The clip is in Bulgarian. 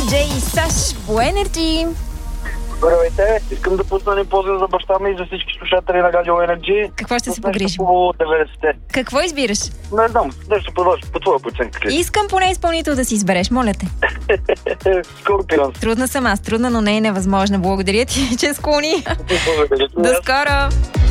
диджей Саш по Energy. Здравейте, искам да пусна един поздрав за баща ми и за всички слушатели на Радио Energy. Какво ще се погрижим? По 90-те. Какво избираш? Не знам, нещо по твоя оценка. Искам поне изпълнител да си избереш, моля те. Скорпион. Трудна съм аз, трудна, но не е невъзможна. Благодаря ти, че склони. До скоро!